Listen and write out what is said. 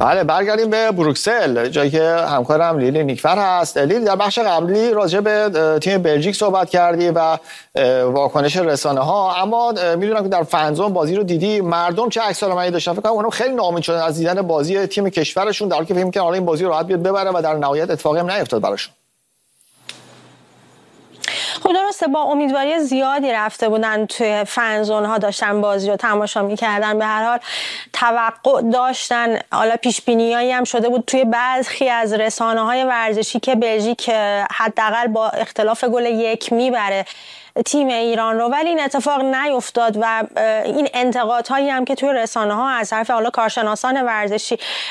بله، برگردیم به بروکسل، جایی که همکارم لیلی نیکفر هست. لیلی، در بخش قبلی راجع به تیم بلژیک صحبت کردی و واکنش رسانه ها، اما میدونم که در فنزون بازی رو دیدی، مردم چه عکس‌العملی داشتن؟ فکر کنم اونها خیلی ناامید شدن از دیدن بازی تیم کشورشون، در حالی که فکر می‌کردن حالا این بازی رو راحت بیاد ببره و در نهایت اتفاقی هم نیفتاد براشون. خب درسته، با امیدواری زیادی رفته بودن توی فنزون ها، داشتن بازی رو تماشا میکردن، به هر حال توقع داشتن. حالا پیش بینیایی هم شده بود توی برخی از رسانه های ورزشی که بلژیک حداقل با اختلاف گل 1 میبره تیم ایران رو، ولی این اتفاق نیفتاد و این انتقادهایی هم که توی رسانه ها از طرف حالا کارشناسان ورزشی